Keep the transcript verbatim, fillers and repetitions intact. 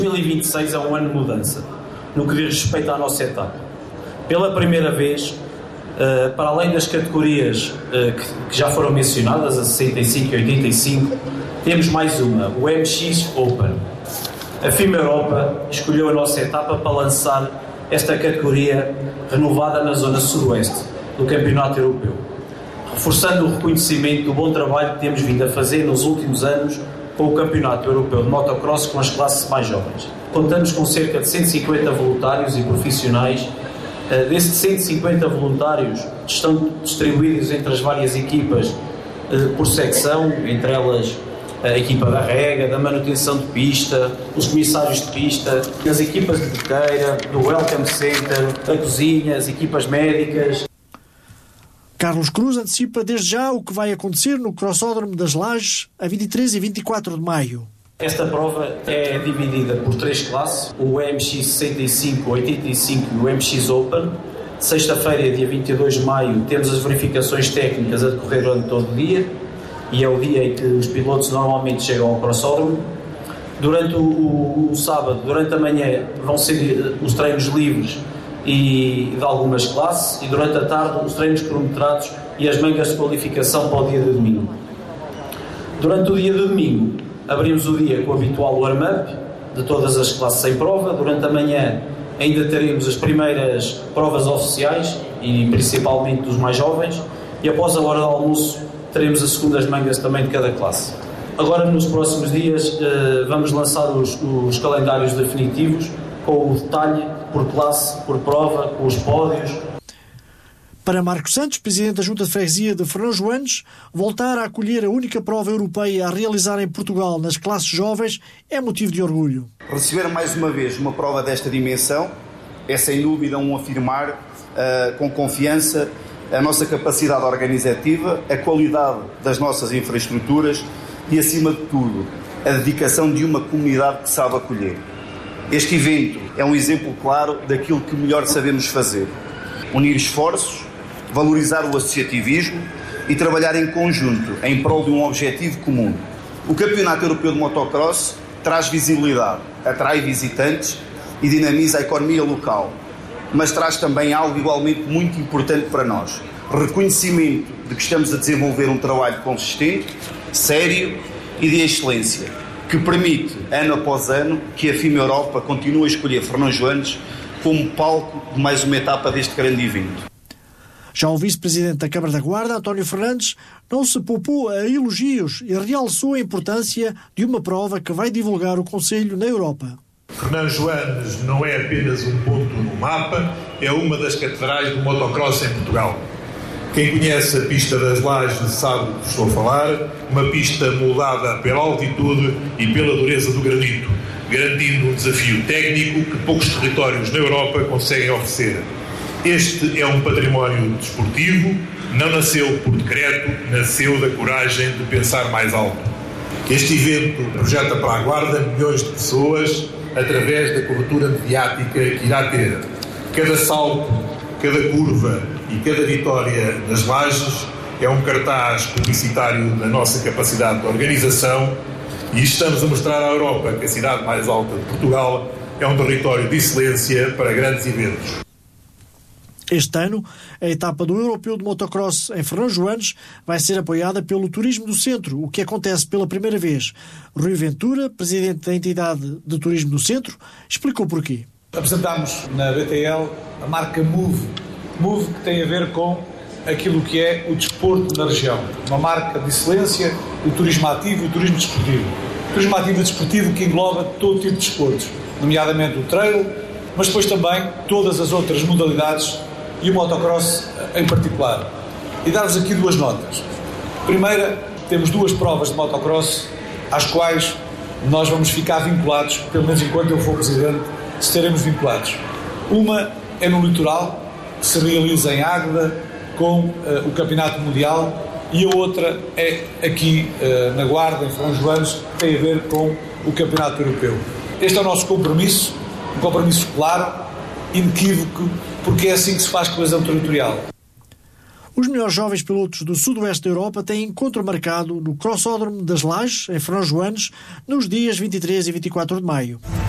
dois mil e vinte e seis é um ano de mudança, no que diz respeito à nossa etapa. Pela primeira vez, uh, para além das categorias uh, que, que já foram mencionadas, a sessenta e cinco e oitenta e cinco, temos mais uma, o M X Open. A FIMA Europa escolheu a nossa etapa para lançar esta categoria renovada na zona sudoeste do Campeonato Europeu, reforçando o reconhecimento do bom trabalho que temos vindo a fazer nos últimos anos com o Campeonato Europeu de Motocross com as classes mais jovens. Contamos com cerca de cento e cinquenta voluntários e profissionais. Desses cento e cinquenta voluntários estão distribuídos entre as várias equipas por secção, entre elas a equipa da rega, da manutenção de pista, os comissários de pista, as equipas de boteira, do Welcome Center, da cozinha, as equipas médicas. Carlos Cruz antecipa desde já o que vai acontecer no Crossódromo das Lajes a vinte e três e vinte e quatro de maio. Esta prova é dividida por três classes, o M X sessenta e cinco, oitenta e cinco e o M X Open. Sexta-feira, dia vinte e dois de maio, temos as verificações técnicas a decorrer durante todo o dia e é o dia em que os pilotos normalmente chegam ao Crossódromo. Durante o, o, o sábado, durante a manhã, vão ser os treinos livres e de algumas classes, e durante a tarde os treinos cronometrados e as mangas de qualificação para o dia de domingo. Durante o dia de domingo abrimos o dia com o habitual warm-up de todas as classes em prova. Durante a manhã ainda teremos as primeiras provas oficiais e principalmente dos mais jovens, e após a hora do almoço teremos as segundas mangas também de cada classe. Agora, nos próximos dias, vamos lançar os, os calendários definitivos com o detalhe por classe, por prova, com os pódios. Para Marcos Santos, presidente da Junta de Freguesia de Fernão Joanes, voltar a acolher a única prova europeia a realizar em Portugal nas classes jovens é motivo de orgulho. Receber mais uma vez uma prova desta dimensão é sem dúvida um afirmar uh, com confiança a nossa capacidade organizativa, a qualidade das nossas infraestruturas e, acima de tudo, a dedicação de uma comunidade que sabe acolher. Este evento é um exemplo claro daquilo que melhor sabemos fazer: unir esforços, valorizar o associativismo e trabalhar em conjunto em prol de um objetivo comum. O Campeonato Europeu de Motocross traz visibilidade, atrai visitantes e dinamiza a economia local, mas traz também algo igualmente muito importante para nós: reconhecimento de que estamos a desenvolver um trabalho consistente, sério e de excelência, que permite, ano após ano, que a FIMA Europa continue a escolher Fernão Joanes como palco de mais uma etapa deste grande evento. Já o vice-presidente da Câmara da Guarda, António Fernandes, não se poupou a elogios e realçou a importância de uma prova que vai divulgar o Conselho na Europa. Fernão Joanes não é apenas um ponto no mapa, é uma das catedrais do motocross em Portugal. Quem conhece a pista das Lajes sabe do que estou a falar, uma pista moldada pela altitude e pela dureza do granito, garantindo um desafio técnico que poucos territórios na Europa conseguem oferecer. Este é um património desportivo, não nasceu por decreto, nasceu da coragem de pensar mais alto. Este evento projeta para a Guarda milhões de pessoas através da cobertura mediática que irá ter. Cada salto, cada curva e cada vitória das Lajes é um cartaz publicitário da nossa capacidade de organização, e estamos a mostrar à Europa que a cidade mais alta de Portugal é um território de excelência para grandes eventos. Este ano, a etapa do Europeu de Motocross em Fernão Joanes vai ser apoiada pelo Turismo do Centro, o que acontece pela primeira vez. Rui Ventura, presidente da entidade de Turismo do Centro, explicou porquê. Apresentámos na B T L a marca Move. Move, que tem a ver com aquilo que é o desporto na região. Uma marca de excelência do turismo ativo e do turismo desportivo. O turismo ativo e desportivo que engloba todo tipo de desportos, nomeadamente o trail, mas depois também todas as outras modalidades e o motocross em particular. E dar-vos aqui duas notas. Primeira, temos duas provas de motocross às quais nós vamos ficar vinculados, pelo menos enquanto eu for presidente, estaremos vinculados. Uma é no litoral, que se realiza em Águeda com uh, o Campeonato Mundial, e a outra é aqui uh, na Guarda, em Fernão Joanes, que tem a ver com o Campeonato Europeu. Este é o nosso compromisso, um compromisso claro, inequívoco, porque é assim que se faz coesão territorial. Os melhores jovens pilotos do sudoeste da Europa têm encontro marcado no Crossódromo das Lajes, em Fernão Joanes, nos dias vinte e três e vinte e quatro de maio.